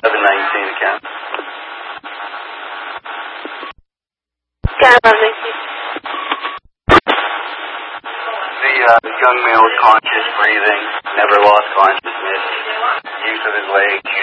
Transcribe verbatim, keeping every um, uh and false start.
eleven nineteen again. Scan eleven nineteen. The uh, young male conscious breathing, never lost consciousness, use of his legs.